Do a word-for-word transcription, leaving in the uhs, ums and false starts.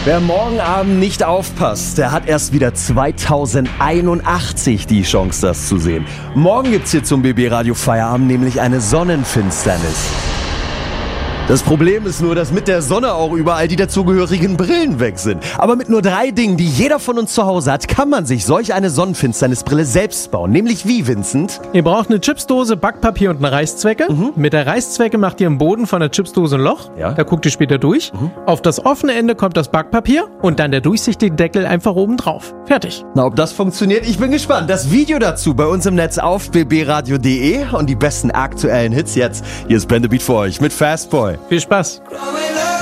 Wer morgen Abend nicht aufpasst, der hat erst wieder zweitausendeinundachtzig die Chance, das zu sehen. Morgen gibt's hier zum B B Radio Feierabend nämlich eine Sonnenfinsternis. Das Problem ist nur, dass mit der Sonne auch überall die dazugehörigen Brillen weg sind. Aber mit nur drei Dingen, die jeder von uns zu Hause hat, kann man sich solch eine Sonnenfinsternisbrille selbst bauen. Nämlich wie, Vincent? Ihr braucht eine Chipsdose, Backpapier und eine Reißzwecke. Mhm. Mit der Reißzwecke macht ihr im Boden von der Chipsdose ein Loch. Ja. Da guckt ihr später durch. Mhm. Auf das offene Ende kommt das Backpapier und dann der durchsichtige Deckel einfach oben drauf. Fertig. Na, ob das funktioniert? Ich bin gespannt. Das Video dazu bei uns im Netz auf b b radio punkt d e und die besten aktuellen Hits jetzt. Hier ist Blende Beat für euch mit Fastboy. Viel Spaß.